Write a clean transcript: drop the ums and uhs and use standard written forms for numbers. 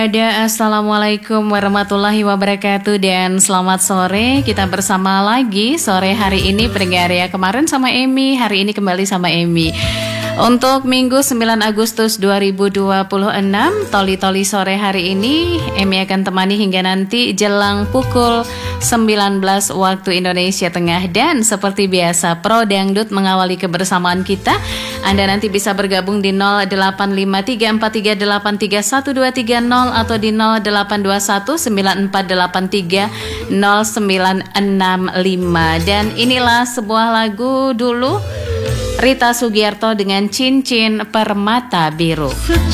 Assalamualaikum warahmatullahi wabarakatuh dan selamat sore. Kita bersama lagi sore hari ini pendengar ya. Kemarin sama Emi, hari ini kembali sama Emi. Untuk Minggu 9 Agustus 2026, Toli-Toli sore hari ini Emi akan temani hingga nanti jelang pukul 19 waktu Indonesia Tengah. Dan seperti biasa, Pro Dangdut mengawali kebersamaan kita. Anda nanti bisa bergabung di 085343831230 atau di 082194830965. Dan inilah sebuah lagu dulu Rita Sugiarto dengan Cincin Permata Biru.